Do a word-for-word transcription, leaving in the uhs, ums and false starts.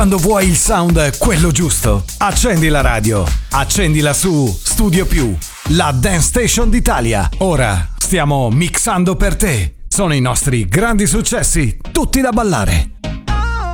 Quando vuoi il sound quello giusto, accendi la radio, accendila su Studio Più, la Dance Station d'Italia. Ora stiamo mixando per te. Sono i nostri grandi successi, tutti da ballare.